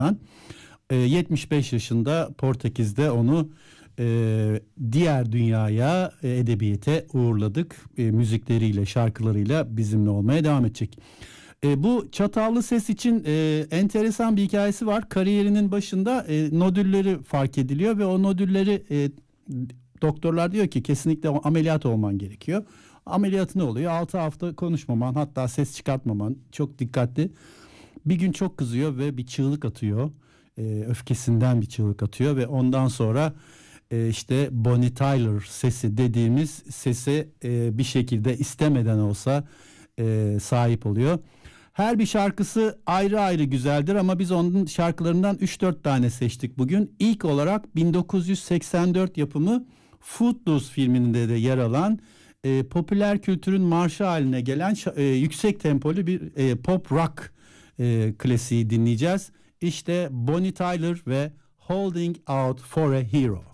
75 yaşında Portekiz'de onu diğer dünyaya, edebiyete uğurladık. Müzikleriyle, şarkılarıyla bizimle olmaya devam edecek. Bu Çatallı Ses için enteresan bir hikayesi var. Kariyerinin başında nodülleri fark ediliyor ve o nodülleri doktorlar diyor ki kesinlikle ameliyat olman gerekiyor. Ameliyatı ne oluyor? 6 hafta konuşmaman, hatta ses çıkartmaman, çok dikkatli. Bir gün çok kızıyor ve bir çığlık atıyor. Öfkesinden bir çığlık atıyor ve ondan sonra işte Bonnie Tyler sesi dediğimiz sese bir şekilde istemeden olsa sahip oluyor. Her bir şarkısı ayrı ayrı güzeldir ama biz onun şarkılarından 3-4 tane seçtik bugün. İlk olarak 1984 yapımı Footloose filminde de yer alan popüler kültürün marşı haline gelen yüksek tempolu bir pop rock klasiği dinleyeceğiz. İşte Bonnie Tyler ve Holding Out for a Hero.